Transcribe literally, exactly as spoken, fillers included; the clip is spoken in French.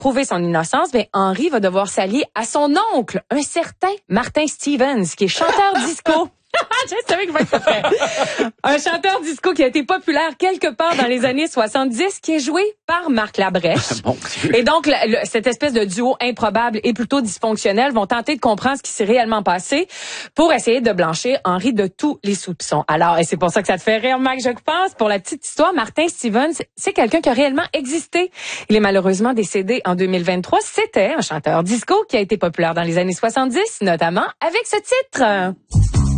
prouver son innocence, ben Henri va devoir s'allier à son oncle, un certain Martin Stevens, qui est chanteur disco. Je savais que ça ferait. Un chanteur disco qui a été populaire quelque part dans les années soixante-dix, qui est joué par Marc Labrèche. Bon et donc, le, le, cette espèce de duo improbable et plutôt dysfonctionnel vont tenter de comprendre ce qui s'est réellement passé pour essayer de blanchir Henri de tous les soupçons. Alors, et c'est pour ça que ça te fait rire, Mac, je pense. Pour la petite histoire, Martin Stevens, c'est quelqu'un qui a réellement existé. Il est malheureusement décédé en deux mille vingt-trois. C'était un chanteur disco qui a été populaire dans les années soixante-dix, notamment avec ce titre.